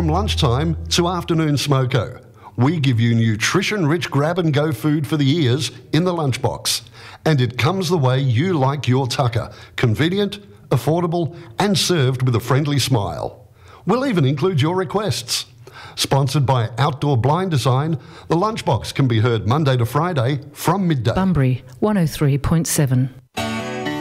From lunchtime to afternoon smoko, we give you nutrition-rich grab-and-go food for the ears in the lunchbox. And it comes the way you like your tucker, convenient, affordable and served with a friendly smile. We'll even include your requests. Sponsored by Outdoor Blind Design, the Lunchbox can be heard Monday to Friday from midday. Bunbury 103.7.